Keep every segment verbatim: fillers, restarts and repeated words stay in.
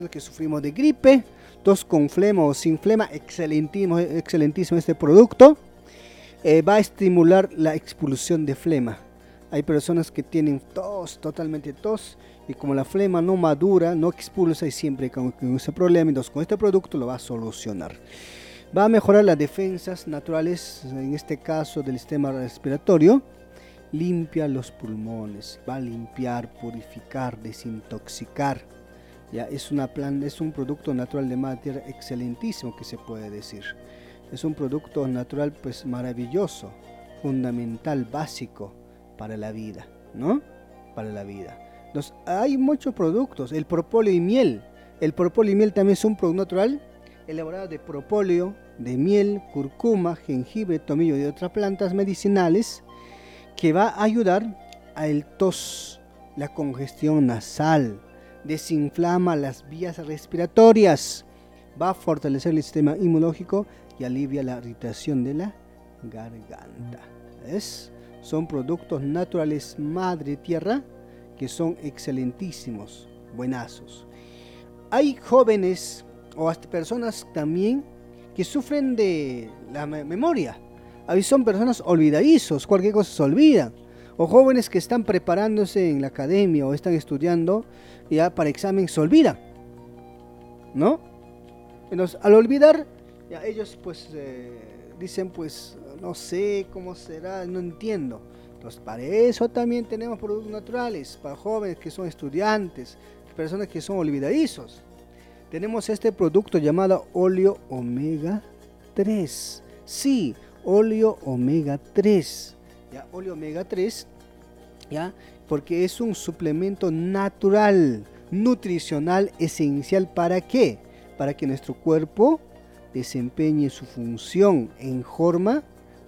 que sufrimos de gripe, tos con flema o sin flema, excelentísimo, excelentísimo este producto. Eh, va a estimular la expulsión de flema. Hay personas que tienen tos, totalmente tos, y como la flema no madura, no expulsa y siempre con, con ese problema, entonces con este producto lo va a solucionar. Va a mejorar las defensas naturales, en este caso del sistema respiratorio. Limpia los pulmones, va a limpiar, purificar, desintoxicar. Ya es una planta, es un producto natural de madre tierra excelentísimo que se puede decir. Es un producto natural pues maravilloso, fundamental, básico para la vida, ¿no? Para la vida. Entonces, hay muchos productos, el propóleo y miel. El propóleo y miel también es un producto natural elaborado de propóleo, de miel, cúrcuma, jengibre, tomillo y otras plantas medicinales que va a ayudar al tos, la congestión nasal, desinflama las vías respiratorias, va a fortalecer el sistema inmunológico y alivia la irritación de la garganta. ¿Ves? Son productos naturales madre tierra que son excelentísimos, buenazos. Hay jóvenes o hasta personas también que sufren de la me- memoria. Ahí son personas olvidadizos, cualquier cosa se olvida. O jóvenes que están preparándose en la academia o están estudiando y ya para examen se olvidan, ¿no? Entonces, al olvidar, ya ellos pues eh, dicen pues no sé cómo será, no entiendo. Entonces, para eso también tenemos productos naturales, para jóvenes que son estudiantes, personas que son olvidadizos. Tenemos este producto llamado óleo omega tres. Sí, óleo omega tres. Ya, óleo omega tres, ya, porque es un suplemento natural, nutricional, esencial. ¿Para qué? Para que nuestro cuerpo desempeñe su función en forma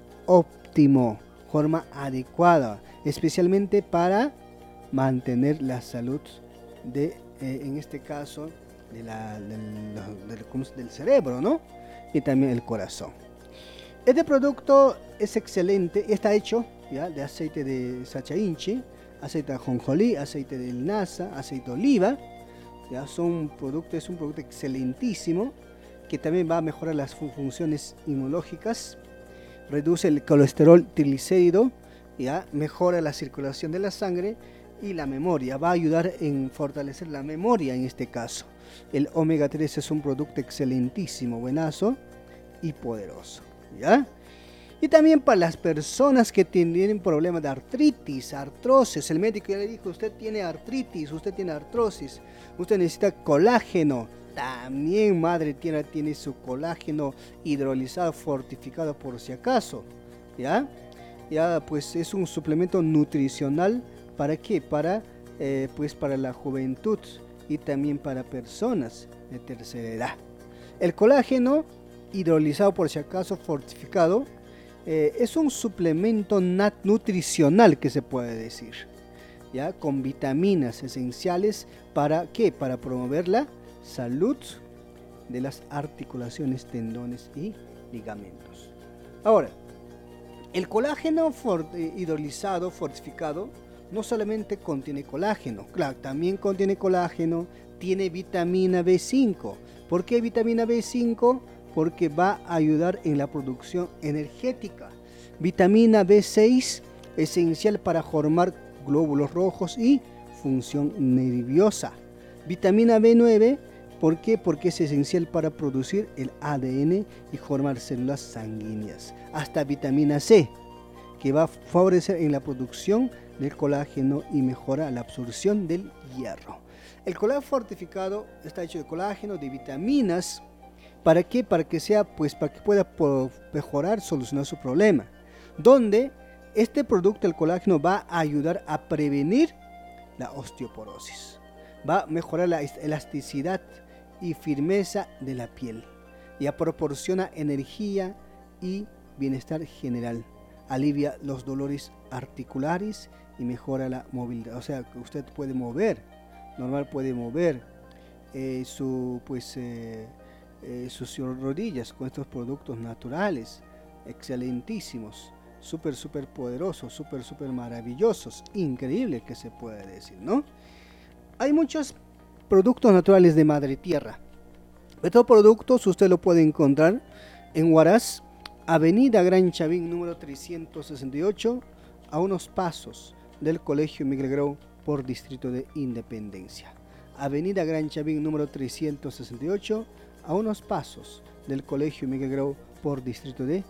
óptimo, forma adecuada, especialmente para mantener la salud de, eh, en este caso, de la, del, del, del cerebro, ¿no? Y también el corazón. Este producto es excelente, está hecho ya de aceite de sacha inchi, aceite de ajonjolí, aceite de linaza, aceite de oliva. Ya son productos, es un producto excelentísimo que también va a mejorar las fun funciones inmunológicas, reduce el colesterol triglicérido, ya mejora la circulación de la sangre y la memoria, va a ayudar en fortalecer la memoria en este caso. El omega tres es un producto excelentísimo, buenazo y poderoso, ¿ya? Y también para las personas que tienen problemas de artritis, artrosis, el médico ya le dijo, usted tiene artritis, usted tiene artrosis, usted necesita colágeno. También madre tierra tiene su colágeno hidrolizado, fortificado por si acaso, ¿ya? Ya pues es un suplemento nutricional, ¿para qué? Para, eh, pues para la juventud y también para personas de tercera edad. El colágeno hidrolizado por si acaso, fortificado, eh, es un suplemento nat nutricional que se puede decir, ¿ya? Con vitaminas esenciales, ¿para qué? Para promover la salud de las articulaciones, tendones y ligamentos. Ahora, el colágeno for hidrolizado, fortificado, no solamente contiene colágeno, claro, también contiene colágeno, tiene vitamina B cinco. ¿Por qué vitamina B cinco? Porque va a ayudar en la producción energética. Vitamina B seis, esencial para formar glóbulos rojos y función nerviosa. Vitamina B nueve, ¿por qué? Porque es esencial para producir el A D N y formar células sanguíneas. Hasta vitamina C, que va a favorecer en la producción del colágeno y mejora la absorción del hierro. El colágeno fortificado está hecho de colágeno, de vitaminas. ¿Para qué? Para que sea, pues, para que pueda mejorar, solucionar su problema. Donde este producto, el colágeno, va a ayudar a prevenir la osteoporosis. Va a mejorar la elasticidad y firmeza de la piel. Y proporciona energía y bienestar general. Alivia los dolores articulares y mejora la movilidad. O sea, que usted puede mover, normal puede mover eh, su, pues, eh, eh, sus rodillas con estos productos naturales, excelentísimos, súper, súper poderosos, súper, súper maravillosos, increíble que se puede decir, ¿no? Hay muchos productos naturales de Madre Tierra. Estos productos usted lo puede encontrar en Huaraz, Avenida Gran Chavín número trescientos sesenta y ocho, a unos pasos del Colegio Miguel Grau por Distrito de Independencia. Avenida Gran Chavín número trescientos sesenta y ocho, a unos pasos del Colegio Miguel Grau por Distrito de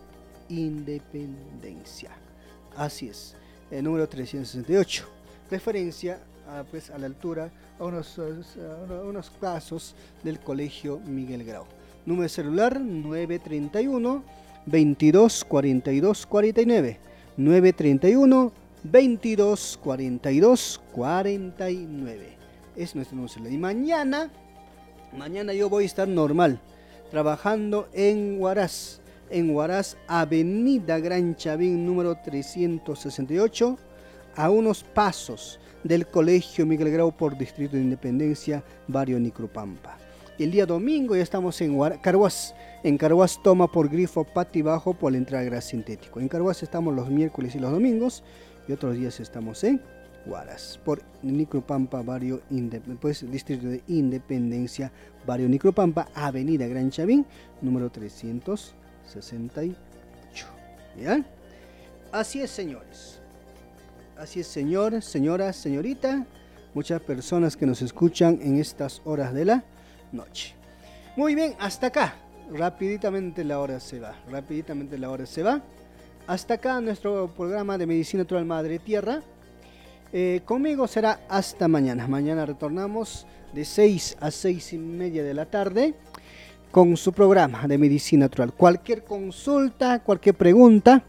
Independencia. Así es, el número trescientos sesenta y ocho. Referencia a, pues, a la altura, a unos, a unos pasos del Colegio Miguel Grau. Número celular nueve treinta y uno, veintidós cuarenta y dos cuarenta y nueve. nueve treinta y uno, veintidós cuarenta y dos cuarenta y nueve. Es nuestro número celular. Y mañana, mañana yo voy a estar normal, trabajando en Huaraz. En Huaraz, Avenida Gran Chavín número trescientos sesenta y ocho, a unos pasos del Colegio Miguel Grau por Distrito de Independencia, barrio Nicropampa. El día domingo ya estamos en Carhuaz. En Carhuaz toma por grifo Pati Bajo por la entrada gas sintético. En Carhuaz estamos los miércoles y los domingos, y otros días estamos en Huaraz por Nicropampa, barrio Indep- pues, Distrito de Independencia, barrio Nicropampa, Avenida Gran Chavín número trescientos sesenta y ocho. ¿Ya? Así es, señores. Así es, señor, señora, señorita, muchas personas que nos escuchan en estas horas de la noche. Muy bien, hasta acá. Rapiditamente la hora se va. Rapiditamente la hora se va. Hasta acá nuestro programa de Medicina Natural Madre Tierra. Eh, conmigo será hasta mañana. Mañana retornamos de seis a seis y media de la tarde con su programa de Medicina Natural. Cualquier consulta, cualquier pregunta,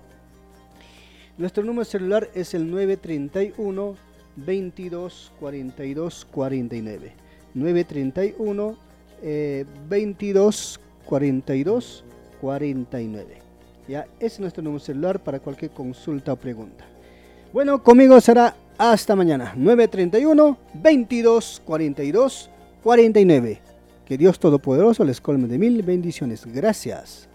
nuestro número celular es el nueve treinta y uno, veintidós cuarenta y dos cuarenta y nueve. nueve treinta y uno, eh, veintidós cuarenta y dos cuarenta y nueve. Ya, ese es nuestro número celular para cualquier consulta o pregunta. Bueno, conmigo será hasta mañana. nueve treinta y uno, veintidós cuarenta y dos cuarenta y nueve. Que Dios Todopoderoso les colme de mil bendiciones. Gracias.